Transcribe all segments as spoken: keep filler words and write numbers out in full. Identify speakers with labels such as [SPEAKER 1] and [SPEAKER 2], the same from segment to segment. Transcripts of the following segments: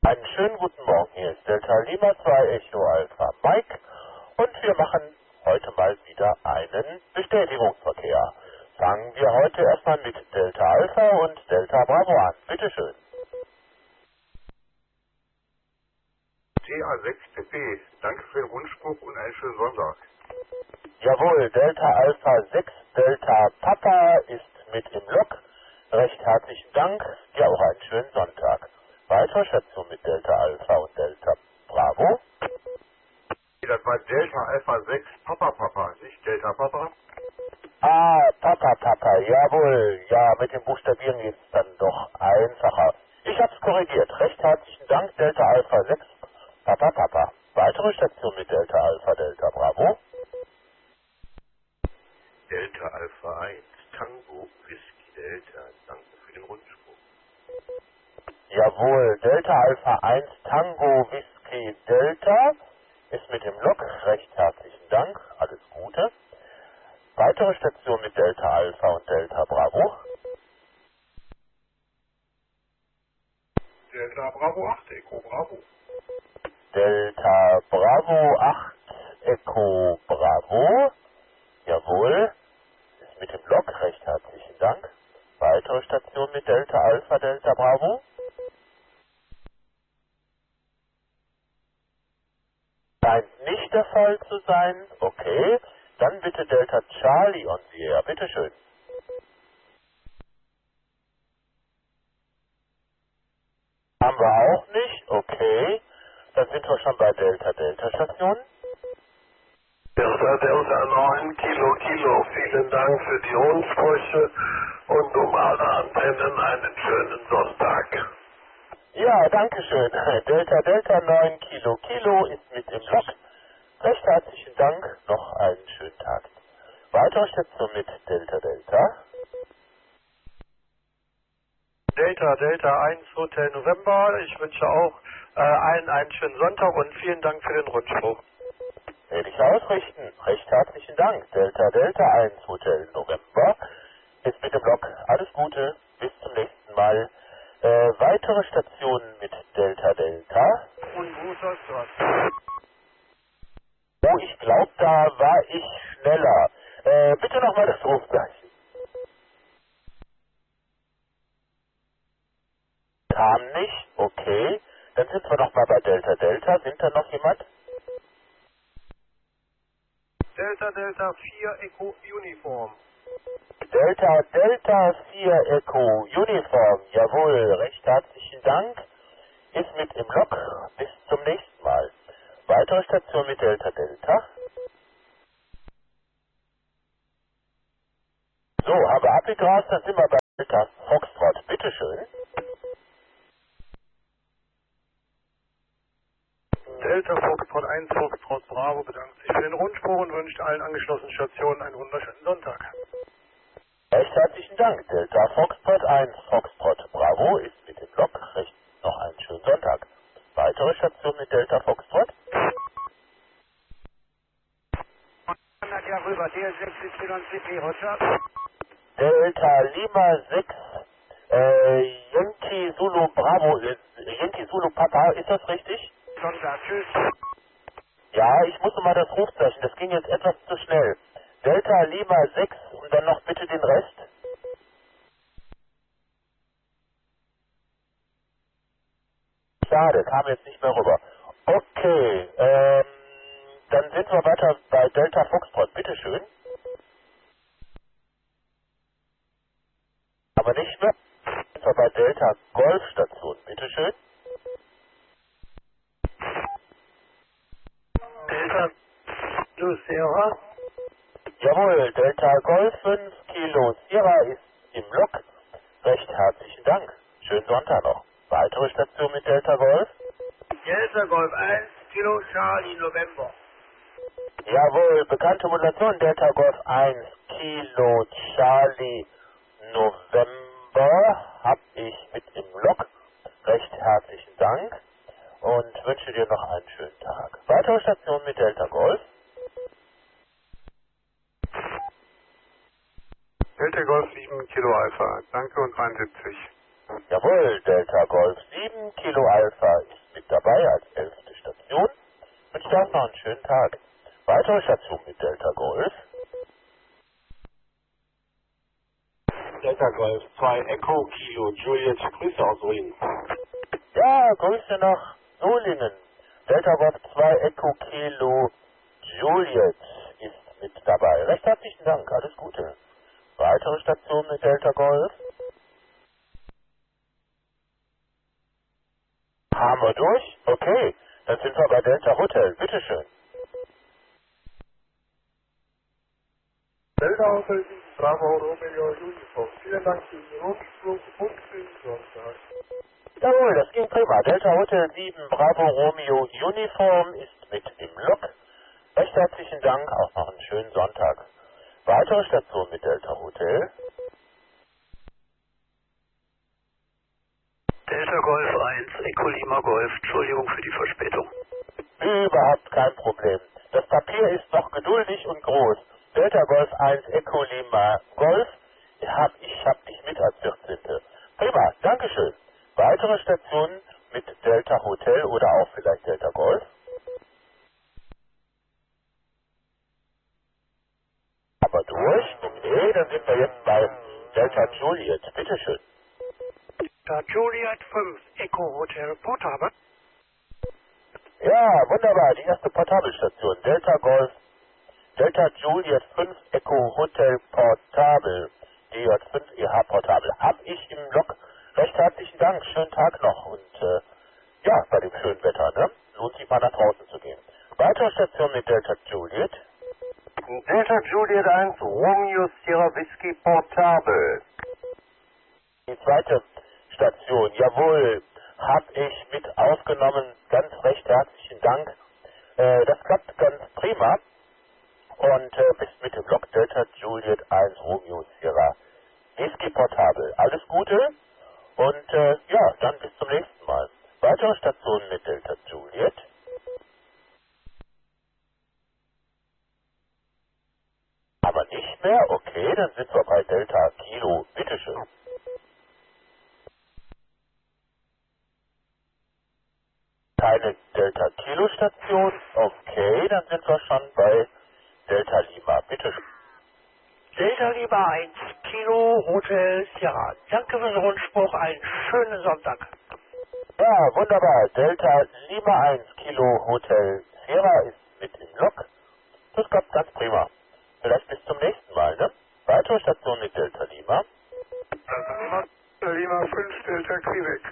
[SPEAKER 1] Einen schönen guten Morgen, hier ist Delta Lima zwei Echo Alpha Mike und wir machen heute mal wieder einen Bestätigungsverkehr. Fangen wir heute erstmal mit Delta Alpha und Delta Bravo an. Bitte schön.
[SPEAKER 2] T A sechs P P, danke für den Rundspruch und einen schönen Sonntag.
[SPEAKER 1] Jawohl, Delta Alpha sechs Delta Papa ist mit im Lok. Recht herzlichen Dank, ja auch einen schönen Sonntag. Weitere Schätzung mit Delta Alpha und Delta Bravo.
[SPEAKER 2] Das war Delta Alpha sechs Papa Papa, nicht Delta Papa.
[SPEAKER 1] Ah, Papa Papa, jawohl. Ja, mit dem Buchstabieren geht es dann doch einfacher. Ich hab's korrigiert. Recht herzlichen Dank, Delta Alpha sechs Papa Papa. Weitere Station mit Delta Alpha Delta Bravo.
[SPEAKER 2] Delta Alpha eins Tango Whisky Delta, danke für den Rundspruch.
[SPEAKER 1] Jawohl, Delta Alpha eins Tango Whisky Delta ist mit dem Lok. Recht herzlichen Dank, alles Gute. Weitere Station mit Delta Alpha und Delta Bravo.
[SPEAKER 2] Delta Bravo acht Echo Bravo.
[SPEAKER 1] Delta Bravo acht Echo Bravo. Jawohl, ist mit dem Lok. Recht herzlichen Dank. Weitere Station mit Delta Alpha Delta Bravo. Scheint nicht der Fall zu sein. Okay, dann bitte Delta Charlie on the air. Bitteschön. Haben wir auch nicht. Okay, dann sind wir schon bei Delta Delta Station.
[SPEAKER 3] Delta Delta neun Kilo Kilo, vielen Dank für die Rundsprüche und um alle Antennen einen schönen Sonntag.
[SPEAKER 1] Ja, danke schön. Delta Delta neun Kilo Kilo ist mit im Lok. Recht herzlichen Dank, noch einen schönen Tag. Weitere Station mit Delta Delta.
[SPEAKER 4] Delta Delta eins Hotel November. Ich wünsche auch äh, allen einen schönen Sonntag und vielen Dank für den Rundspruch.
[SPEAKER 1] Werde ich ausrichten. Recht herzlichen Dank. Delta Delta eins Hotel November ist mit dem Lok. Alles Gute. Bis zum nächsten Mal. Äh, weitere Stationen mit Delta Delta.
[SPEAKER 4] Und Gruß aus.
[SPEAKER 1] Oh, ich glaube, da war ich schneller. Äh, bitte nochmal das Rufzeichen. Kam nicht, okay. Dann sind wir nochmal bei Delta Delta. Sind da noch jemand?
[SPEAKER 4] Delta Delta vier Echo Uniform.
[SPEAKER 1] Delta Delta vier Echo Uniform. Jawohl, recht herzlichen Dank. Ist mit im Lok. Bis zum nächsten Mal. Weitere Station mit Delta Delta. So, habe abgegrast, dann sind wir bei Delta Foxtrot. Bitteschön.
[SPEAKER 4] Delta Foxtrot eins Foxtrot Bravo bedankt sich für den Rundspruch und wünscht allen angeschlossenen Stationen einen wunderschönen Sonntag.
[SPEAKER 1] Recht herzlichen Dank. Delta Foxtrot eins Foxtrot Bravo ist mit dem Lok. Recht noch einen schönen Sonntag. Weitere Station mit Delta Foxtrot.
[SPEAKER 4] Ja, rüber, D L sechs Y C P, Roger.
[SPEAKER 1] Delta Lima sechs äh, Yankee Zulu Bravo, äh, Yankee Zulu Papa, ist das richtig?
[SPEAKER 4] Sonntag, tschüss.
[SPEAKER 1] Ja, ich muss mal das Rufzeichen, das ging jetzt etwas zu schnell. Delta Lima sechs und dann noch bitte den Rest. Schade, kam jetzt nicht mehr rüber. Okay, ähm, dann sind wir weiter bei Delta Foxtrot, bitteschön. Aber nicht mehr. Sind wir bei Delta Golf Station, bitteschön.
[SPEAKER 3] Delta Lucera.
[SPEAKER 1] Jawohl, Delta Golf fünf Kilo Sierra ist im Lok. Recht herzlichen Dank. Schönen Sonntag noch. Weitere Station mit Delta Golf.
[SPEAKER 4] Delta Golf eins Kilo Charlie November.
[SPEAKER 1] Jawohl, bekannte Modulation Delta Golf eins Kilo Charlie November hab ich mit im Lok. Recht herzlichen Dank und wünsche dir noch einen schönen Tag. Weitere Station mit Delta Golf.
[SPEAKER 2] Delta Golf sieben Kilo Alpha, danke und dreiundsiebzig.
[SPEAKER 1] Jawohl, Delta Golf sieben Kilo Alpha ist schönen Tag. Weitere Station mit Delta Golf.
[SPEAKER 3] Delta Golf zwei Echo Kilo Juliet, Grüße aus Rügen.
[SPEAKER 1] Ja, Grüße nach Solingen. Delta Golf zwei Echo Kilo Juliet ist mit dabei. Recht herzlichen Dank, alles Gute. Weitere Station mit Delta Golf. Haben wir durch? Okay, dann sind wir bei Delta Hotel. Bitteschön.
[SPEAKER 4] Delta Hotel sieben, Bravo Romeo Uniform. Vielen Dank für den Rundflug und den Sonntag.
[SPEAKER 1] Jawohl, das ging prima. Delta Hotel sieben, Bravo Romeo Uniform ist mit im Lok. Recht herzlichen Dank, auch noch einen schönen Sonntag. Weitere Station mit Delta Hotel.
[SPEAKER 5] Delta Golf eins, Echo Lima Golf, Entschuldigung für die Verspätung.
[SPEAKER 1] Überhaupt kein Problem. Das Papier ist noch geduldig und groß. Delta Golf eins, Echo Lima Golf. Hab, ich hab dich mit als vierzehnte. Prima, Dankeschön. Weitere Stationen mit Delta Hotel oder auch vielleicht Delta Golf. Aber durch? Okay, dann sind wir jetzt bei Delta Juliet. Bitteschön.
[SPEAKER 5] Delta Juliet fünf, Echo Hotel Portable.
[SPEAKER 1] Ja, wunderbar. Die erste Portabelstation. Delta Golf, Delta Juliet fünf, Echo Hotel Portable. D J fünf E H Portable. Hab ich im Lok. Recht herzlichen Dank. Schönen Tag noch. Und äh, ja, bei dem schönen Wetter, ne? Lohnt sich mal nach draußen zu gehen. Weitere Station mit Delta Juliet.
[SPEAKER 3] Delta Juliet eins, Romeo Sierra Whisky Portable.
[SPEAKER 1] Die zweite Station, jawohl, habe ich mit aufgenommen. Ganz recht herzlichen Dank. Äh, das klappt ganz prima. Und äh, bist mit dem Lok Delta Juliet eins, Romeo Sierra Whisky Portable. Alles Gute und äh, ja, dann bis zum nächsten Mal. Weitere Stationen mit Delta Juliet. Aber nicht mehr? Okay, dann sind wir bei Delta Kilo. Bitteschön. Keine Delta Kilo Station. Okay, dann sind wir schon bei Delta Lima. Bitteschön.
[SPEAKER 5] Delta Lima eins, Kilo Hotel Sierra. Danke für den Rundspruch, einen schönen Sonntag.
[SPEAKER 1] Ja, wunderbar. Delta Lima eins, Kilo Hotel Sierra ist mit im Lok. Das klappt ganz prima. Vielleicht bis zum nächsten Mal, ne? Weitere Station mit Delta Lima.
[SPEAKER 4] Delta Lima, Lima fünf, Delta Quebec.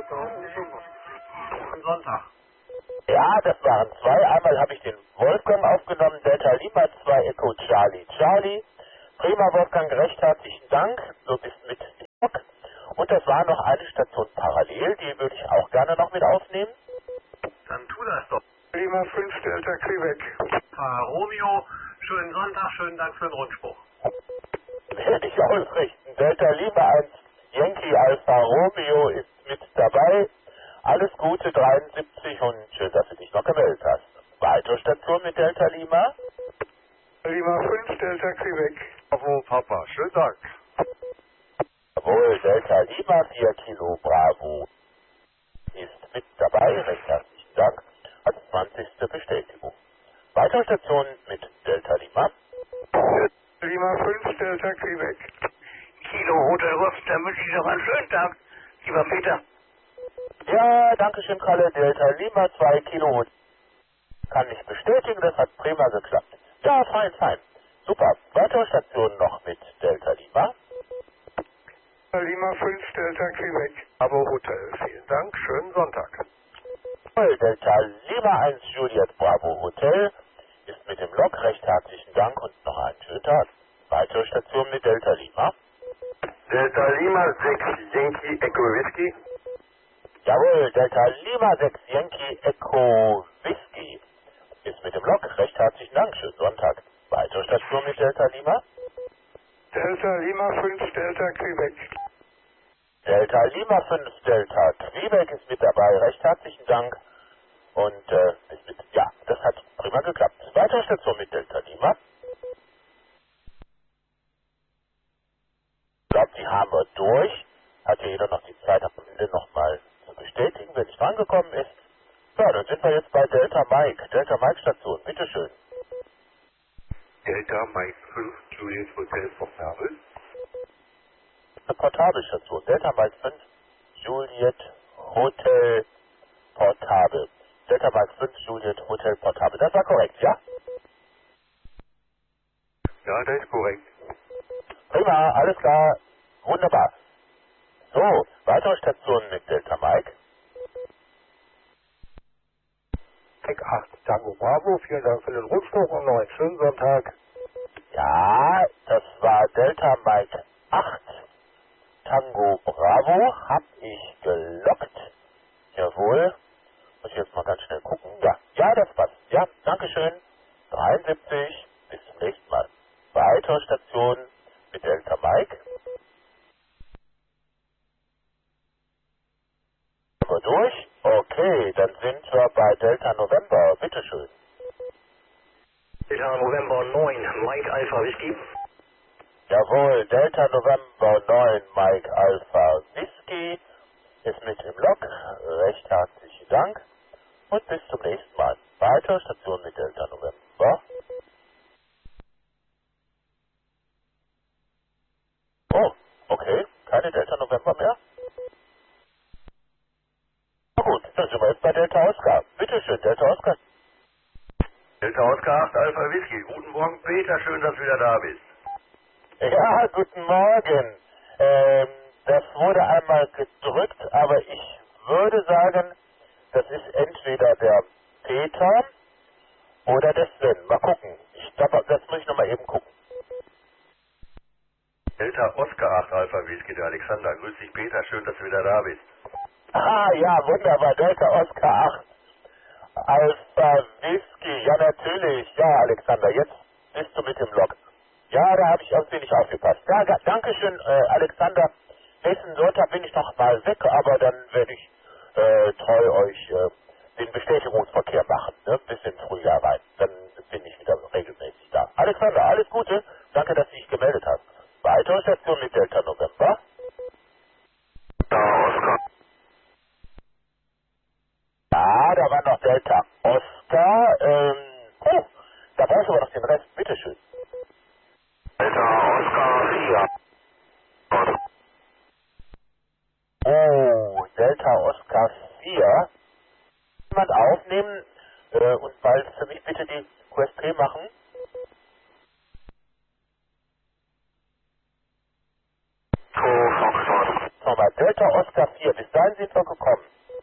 [SPEAKER 3] Sonntag.
[SPEAKER 1] Ja, das waren zwei. Einmal habe ich den Wolfgang aufgenommen. Delta Lima zwei, Echo Charlie Charlie. Prima, Wolfgang, recht herzlichen Dank. Du bist mit im Lok. Und das war noch eine Station parallel. Die würde ich auch gerne noch mit aufnehmen.
[SPEAKER 3] Dann tu das doch.
[SPEAKER 4] Lima fünf, Delta Quebec.
[SPEAKER 3] Äh, Romeo, schönen Sonntag, schönen Dank für den Rundspruch.
[SPEAKER 1] Werde ich ausrichten. Delta Lima eins, Yankee Alpha Romeo ist mit dabei. Alles Gute, dreiundsiebzig, und schön, dass du dich noch gemeldet hast. Weitere Station mit Delta Lima.
[SPEAKER 4] Lima fünf, Delta Quebec.
[SPEAKER 2] Bravo, Papa. Schönen Dank.
[SPEAKER 1] Jawohl, Delta Lima vier Kilo Bravo ist mit dabei. Recht herzlichen Dank. Als zwanzigste Bestätigung. Weitere Station mit Delta Lima.
[SPEAKER 4] Lima fünf, Delta Quebec.
[SPEAKER 5] Kilo Hotel Ruf, dann wünsche ich noch einen schönen Tag, lieber Peter.
[SPEAKER 1] Ja, danke schön, Kalle. Delta Lima zwei Kilo. Kann ich bestätigen, das hat prima geklappt. Ja, fein, fein. Super. Weitere Stationen noch mit Delta Lima.
[SPEAKER 4] Lima fünf, Delta Quebec. Bravo Hotel. Vielen Dank. Schönen Sonntag.
[SPEAKER 1] Delta Lima eins Juliet Bravo Hotel ist mit dem Lok. Recht herzlichen Dank und noch einen schönen Tag. Weitere Station mit Delta Lima.
[SPEAKER 3] Delta Lima sechs, Yankee Echo Whisky.
[SPEAKER 1] Jawohl, Delta Lima sechs Yankee Echo Whisky ist mit dem Lok. Recht herzlichen Dank. Schönen Sonntag. Weitere Station mit Delta Lima.
[SPEAKER 4] Delta Lima fünf, Delta Quebec.
[SPEAKER 1] Delta Lima fünf Delta Quebec ist mit dabei. Recht herzlichen Dank. Und äh, ist mit, ja, das hat prima geklappt. Weitere Station mit Delta Lima. Ich glaube, die haben wir durch. Hat ja jeder noch die Zeit am Ende nochmal zu bestätigen, wenn es rangekommen ist. Ja, Ja, dann sind wir jetzt bei Delta Mike. Delta Mike Station, bitteschön.
[SPEAKER 2] Delta Mike fünf, Juliet Hotel Portabel.
[SPEAKER 1] Eine Portabelstation. Delta Mike fünf, Juliet Hotel Portabel. Delta Mike fünf, Juliet Hotel Portabel. Das war korrekt, ja?
[SPEAKER 2] Ja, das ist korrekt.
[SPEAKER 1] Prima, alles klar. Wunderbar. So, weitere Stationen mit Delta Mike.
[SPEAKER 4] Mike acht Tango Bravo, vielen Dank für den Rundspruch und noch einen schönen Sonntag.
[SPEAKER 1] Ja, das war Delta Mike acht Tango Bravo. Hab ich gelockt. Jawohl. Muss ich jetzt mal ganz schnell gucken. Ja, ja, das passt. Ja, Dankeschön. dreiundsiebzig. Bis zum nächsten Mal. Weitere Station mit Delta Mike. Sind wir durch? Okay, dann sind wir bei Delta November. Bitteschön.
[SPEAKER 5] Delta November neun, Mike Alpha Whisky.
[SPEAKER 1] Jawohl, Delta November neun, Mike Alpha Whisky ist mit im Log. Recht herzlichen Dank und bis zum nächsten Mal. Weitere Station mit Delta November. Oh, okay, keine Delta November mehr. Na gut, dann sind wir jetzt bei Delta Oscar. Bitteschön, Delta Oscar.
[SPEAKER 2] Delta Oscar acht Alpha Whisky. Guten Morgen, Peter. Schön, dass du wieder da bist.
[SPEAKER 1] Ja, guten Morgen. Ähm, das wurde einmal gedrückt, aber ich würde sagen, das ist entweder der Peter oder der Sven. Mal gucken. Ich glaube, das muss ich nochmal eben gucken.
[SPEAKER 2] Delta Oscar acht Alpha Whisky, der Alexander. Grüß dich, Peter. Schön, dass du wieder da bist.
[SPEAKER 1] Ah, ja, wunderbar. Delta Oscar acht Alpha Whisky. Ja, natürlich. Ja, Alexander, jetzt bist du mit dem Log. Ja, da habe ich irgendwie nicht aufgepasst. Ja, ga, danke schön, äh, Alexander. Nächsten Sonntag bin ich noch mal weg, aber dann werde ich äh, treu euch äh, den Bestätigungsverkehr machen. Ne? Ein bisschen früher rein. Dann bin ich wieder regelmäßig da. Alexander, alles Gute. Danke, dass du dich gemeldet hast. Weitere Station mit Delta November. Ja, da war noch Delta Oscar. Ähm, oh, da brauchst du aber noch den Rest. Bitteschön.
[SPEAKER 3] Delta Oscar vier.
[SPEAKER 1] Oh, Delta Oscar vier. Jemand aufnehmen äh, und bald für mich bitte die Q S P machen. Nochmal, Delta Oscar vier. Bis dahin sind wir gekommen.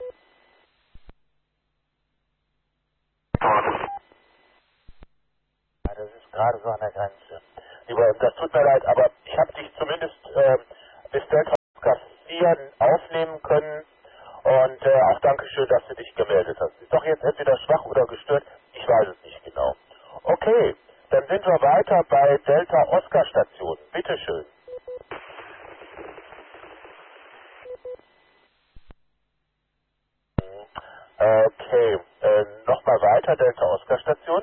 [SPEAKER 1] Ja, das ist gerade so an der Grenze. Lieber, das tut mir leid, aber ich habe dich zumindest äh, bis Delta Oscar vier aufnehmen können und äh, auch Dankeschön, dass du dich gemeldet hast. Ist doch jetzt entweder schwach oder gestört, ich weiß es nicht genau. Okay, dann sind wir weiter bei Delta Oscar Station. Bitteschön. Okay, äh, nochmal weiter, Delta Oscar Station.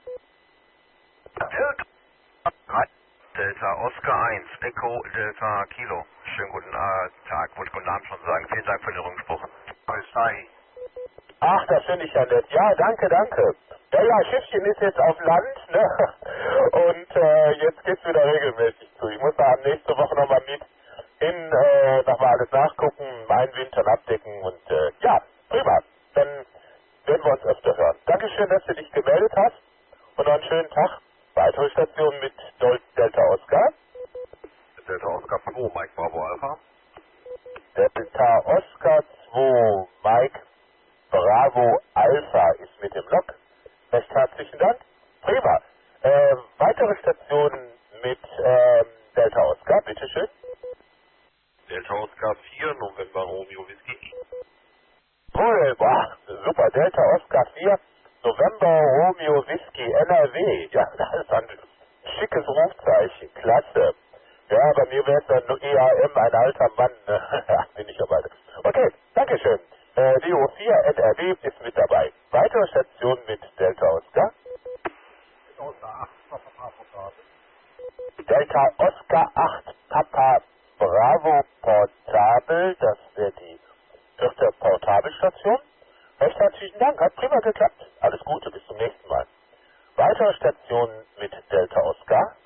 [SPEAKER 2] Delta, Delta Oscar eins, Echo Delta Kilo. Schönen guten äh, Tag, wollte guten Abend schon sagen. Vielen Dank für den Rückspruch. Hi.
[SPEAKER 1] Ach, das finde ich ja nett. Ja, danke, danke. Ja, ja, Schiffchen ist jetzt auf Land, ne? Und äh, jetzt geht's wieder regelmäßig zu. Ich muss da nächste Woche nochmal mit hin, äh, nochmal alles nachgucken, meinen Winter abdecken und äh, ja, prima. Dann werden wir uns öfter hören. Dankeschön, dass du dich gemeldet hast und noch einen schönen Tag. Weitere Station mit Delta Oscar.
[SPEAKER 2] Delta Oscar zwei, Mike Bravo Alpha.
[SPEAKER 1] Delta Oscar zwei, Mike Bravo Alpha ist mit dem Log. Recht herzlichen Dank. Prima. Äh, weitere Stationen mit ähm, Delta Oscar, bitteschön.
[SPEAKER 2] Delta Oscar vier, November Romeo Whisky.
[SPEAKER 1] Cool, boah, super. Delta Oscar vier, November Romeo Whisky, N R W. Ja, das ist ein schickes Rufzeichen. Klasse. Ja, bei mir wäre es dann E A M, ein alter Mann. Ja, bin ich aber. Okay, Dankeschön. Äh, D O vier N R W ist mit dabei. Weitere Station mit Delta Oscar. Delta Oscar acht Papa Bravo Portabel, das wäre die vierte Portabelstation. Recht herzlichen Dank, hat prima geklappt. Alles Gute, bis zum nächsten Mal. Weitere Stationen mit Delta Oscar.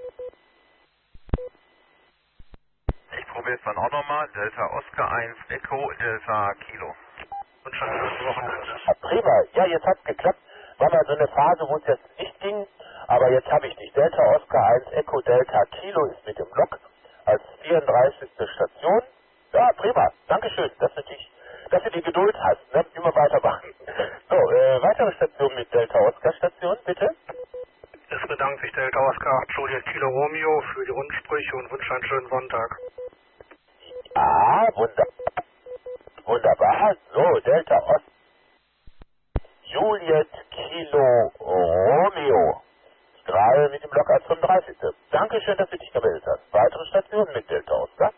[SPEAKER 2] Ich probiere es dann auch nochmal. Delta Oscar eins, Echo, Delta Kilo. Und schon schönes Wochenende.
[SPEAKER 1] Ja, prima. Ja, jetzt hat's geklappt. War mal so eine Phase, wo es jetzt nicht ging. Aber jetzt habe ich dich. Delta Oscar eins, Echo, Delta Kilo ist mit dem Lok als vierunddreißigste Station. Ja, prima. Dankeschön, dass du dich, dass du die Geduld hast. Ne? Immer weitermachen. So, äh, weitere Station mit Delta Oscar Station, bitte.
[SPEAKER 4] Es bedankt sich Delta Oscar acht Juliet Kilo Romeo für die Rundsprüche und wünscht einen schönen Sonntag.
[SPEAKER 1] Ah, wunderbar. Wunderbar. So, Delta Oscar Juliet Kilo Romeo. Gerade mit dem Lok als fünfunddreißigste. Dankeschön, dass du dich gemeldet hast. Weitere Stationen mit Delta Oscar.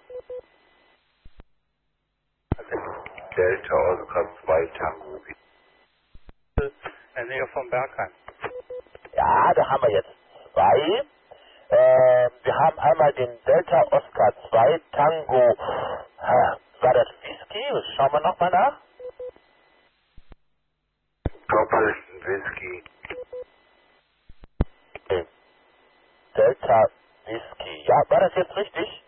[SPEAKER 3] Delta Oscar zwei Tango.
[SPEAKER 4] In der Nähe von Bergheim.
[SPEAKER 1] Ja, da haben wir jetzt zwei. Äh, wir haben einmal den Delta Oscar zwei Tango. War das Whisky? Schauen wir nochmal nach.
[SPEAKER 3] Doppelten Whisky.
[SPEAKER 1] Okay. Delta Whisky. Ja, war das jetzt richtig?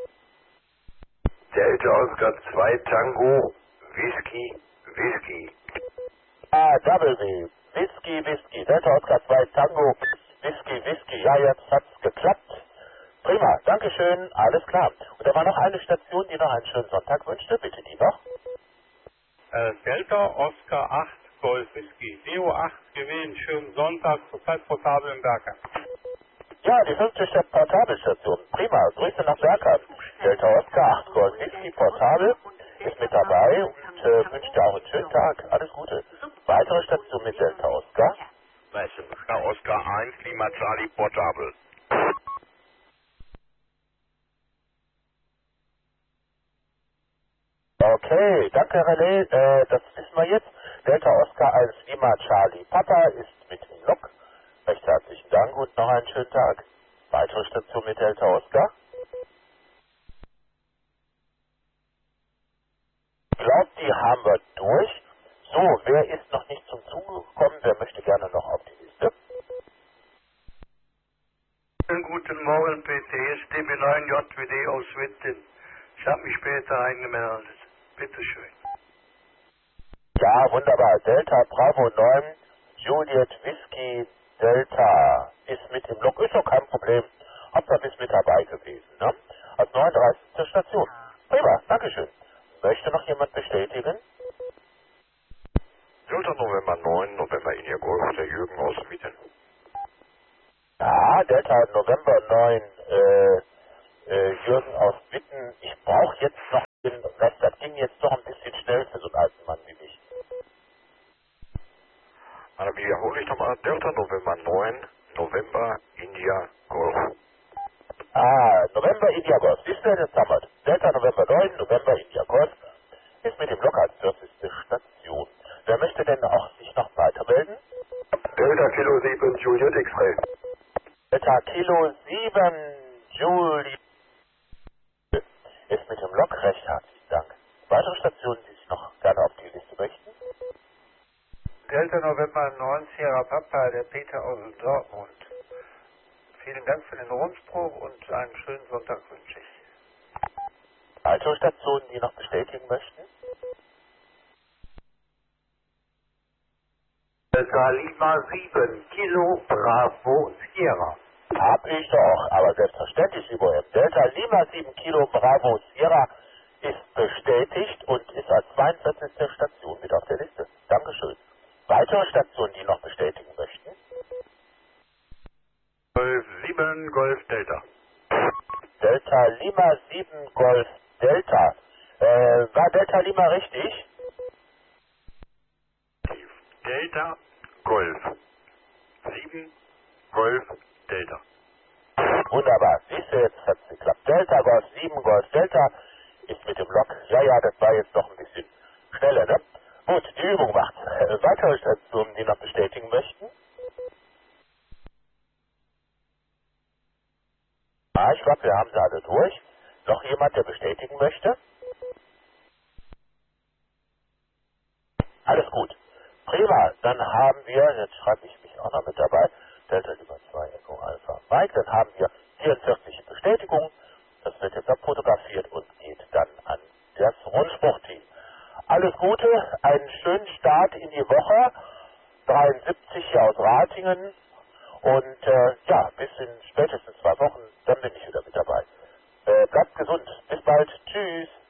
[SPEAKER 3] Delta Oscar zwei Tango. Whisky. Whisky.
[SPEAKER 1] Ah, Double W. Whisky, Whisky. Delta Oscar zwei Tango. Whisky, Whisky. Ja, jetzt hat's geklappt. Prima. Dankeschön. Alles klar. Und da war noch eine Station, die noch einen schönen Sonntag wünschte. Bitte die noch.
[SPEAKER 6] Äh, Delta Oscar acht Golf Whisky. Leo acht gewinnt. Schönen Sonntag zur Zeitportable im Bergheim.
[SPEAKER 1] Ja, die fünfte Stadt Portabelstation. Prima. Grüße nach Bergheim. Delta Oscar acht Golf Whisky Portabel ist mit dabei und äh, wünscht dir auch einen schönen Tag. Alles Gute. Weitere Station mit Delta Oscar.
[SPEAKER 2] Delta Oscar eins, Lima Charlie Portable.
[SPEAKER 1] Okay, danke René. Äh, das wissen wir jetzt. Delta Oscar eins Lima Charlie Papa ist mit im Lok. Recht herzlichen Dank und noch einen schönen Tag. Weitere Station mit Delta Oscar. Ich glaube, die haben wir durch. So, wer ist noch nicht zum Zuge gekommen? Wer möchte gerne noch auf die Liste?
[SPEAKER 4] Guten Morgen, P T. Hier ist D B neun J W D aus Witten. Ich habe mich später eingemeldet. Bitteschön.
[SPEAKER 1] Ja, wunderbar. Delta Bravo neun, Juliet Whisky Delta ist mit im Lok. Ist doch kein Problem. Hauptsache ist mit dabei gewesen. Ne? Als neununddreißigste Station. Prima, Dankeschön. Möchte noch jemand bestätigen?
[SPEAKER 3] Delta November neun, November India Golf, der Jürgen aus Witten.
[SPEAKER 1] Ja, Delta November neun, äh, äh, Jürgen aus Witten. Ich brauche jetzt noch den Rest. Das ging jetzt doch ein bisschen schnell für so einen alten Mann wie mich.
[SPEAKER 3] Dann wiederhole ich nochmal. Delta November neun, November India Golf.
[SPEAKER 1] Ah, November India Golf. Siehst du, jetzt haben wir es. Delta November neun, November India Golf ist mit dem Lok als vierzigste Station. Wer möchte denn auch sich noch weitermelden?
[SPEAKER 3] Delta Kilo sieben, Juliet X-Ray.
[SPEAKER 1] Delta Kilo sieben, Juliet ist mit dem Lok. Recht herzlichen Dank. Weitere Stationen, die sich noch gerne auf die Liste möchten?
[SPEAKER 6] Delta November neun Sierra Papa, der Peter aus Dortmund. Vielen Dank für den Rundspruch und einen schönen Sonntag wünsche ich.
[SPEAKER 1] Weitere Stationen, die noch bestätigen möchten?
[SPEAKER 3] Delta Lima sieben, Kilo Bravo Sierra.
[SPEAKER 1] Hab ich doch, aber selbstverständlich, lieber M. Delta Lima sieben Kilo Bravo Sierra ist bestätigt und ist als zweiundvierzigste Station mit auf der Liste. Dankeschön. Weitere Stationen, die noch bestätigen möchten?
[SPEAKER 4] Golf sieben, Golf Delta.
[SPEAKER 1] Delta Lima sieben Golf Delta. Äh, war Delta Lima richtig?
[SPEAKER 4] Delta Golf sieben, Golf Delta.
[SPEAKER 1] Wunderbar. Siehst du, jetzt hat's geklappt. Delta Golf sieben Golf Delta ist mit dem Lok. Ja, ja, das war jetzt noch ein bisschen schneller, ne? Gut, die Übung macht's. Äh, weitere Stationen, die noch bestätigen möchten? Ah, ich glaube, wir haben sie alle durch. Noch jemand, der bestätigen möchte? Alles gut. Prima, dann haben wir, jetzt schreibe ich mich auch noch mit dabei, Delta Lima zwei Echo Alpha Mike, dann haben wir vierundvierzig Bestätigungen. Das wird jetzt abfotografiert und geht dann an das Rundspruchteam. Alles Gute, einen schönen Start in die Woche. dreiundsiebzig hier aus Ratingen. Und äh, ja, bis in spätestens zwei Wochen, dann bin ich wieder mit dabei. Äh, bleibt gesund. Bis bald. Tschüss.